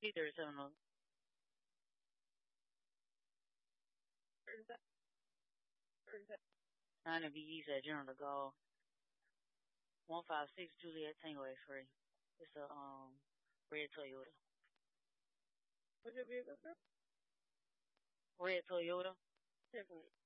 P37 on 9 VEs at General de Gaulle. 156 Juliet Tango X-ray. It's a red Toyota. What's your vehicle, sir? Red Toyota. Definitely.